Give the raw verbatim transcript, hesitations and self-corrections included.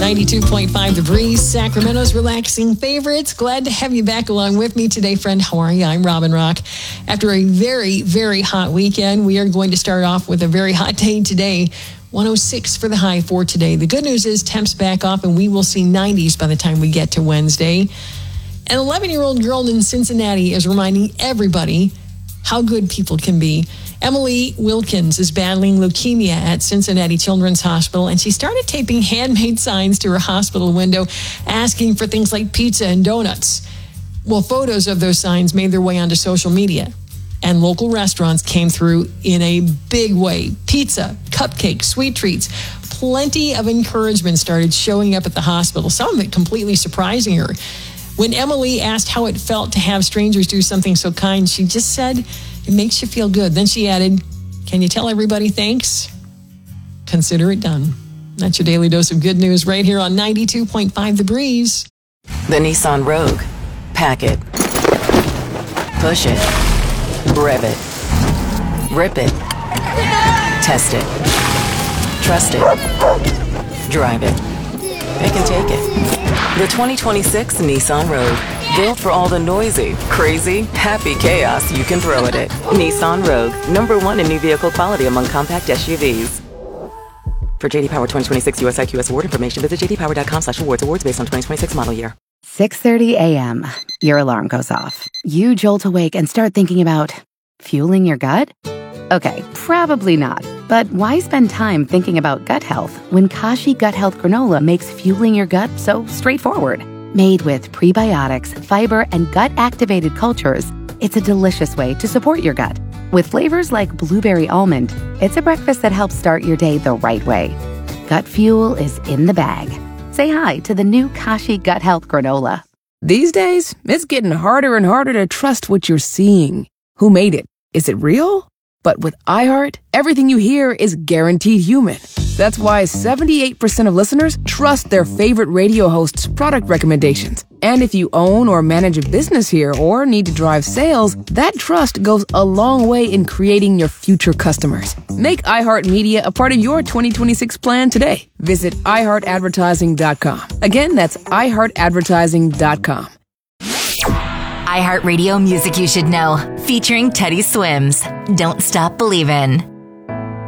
ninety-two point five The Breeze, Sacramento's relaxing favorites. Glad to have you back along with me today, friend. How are you? I'm Robin Rock. After a very, very hot weekend, we are going to start off with a very hot day today. one oh six for the high for today. The good news is temps back off and we will see nineties by the time we get to Wednesday. An eleven-year-old girl in Cincinnati is reminding everybody how good people can be. Emily Wilkins is battling leukemia at Cincinnati Children's Hospital, and she started taping handmade signs to her hospital window asking for things like pizza and donuts. Well, photos of those signs made their way onto social media, and local restaurants came through in a big way. Pizza, cupcakes, sweet treats, plenty of encouragement started showing up at the hospital, some of it completely surprising her. When Emily asked how it felt to have strangers do something so kind, she just said, it makes you feel good. Then she added, can you tell everybody thanks? Consider it done. That's your daily dose of good news right here on ninety-two point five The Breeze. The Nissan Rogue. Pack it. Push it. Rev it. Rip it. Test it. Trust it. Drive it. Pick and take it. The twenty twenty-six Nissan Rogue. Built for all the noisy, crazy, happy chaos you can throw at it. Nissan Rogue. Number one in new vehicle quality among compact S U Vs. For J D Power twenty twenty-six U S I Q S award information, visit j d power dot com slash awards. Awards based on twenty twenty-six model year. six thirty a.m. Your alarm goes off. You jolt awake and start thinking about fueling your gut? Okay, probably not. But why spend time thinking about gut health when Kashi Gut Health Granola makes fueling your gut so straightforward? Made with prebiotics, fiber, and gut-activated cultures, it's a delicious way to support your gut. With flavors like blueberry almond, it's a breakfast that helps start your day the right way. Gut fuel is in the bag. Say hi to the new Kashi Gut Health Granola. These days, it's getting harder and harder to trust what you're seeing. Who made it? Is it real? But with iHeart, everything you hear is guaranteed human. That's why seventy-eight percent of listeners trust their favorite radio host's product recommendations. And if you own or manage a business here or need to drive sales, that trust goes a long way in creating your future customers. Make iHeartMedia a part of your twenty twenty-six plan today. Visit i heart advertising dot com. Again, that's i heart advertising dot com. iHeartRadio Music You Should Know, featuring Teddy Swims. Don't Stop Believin'.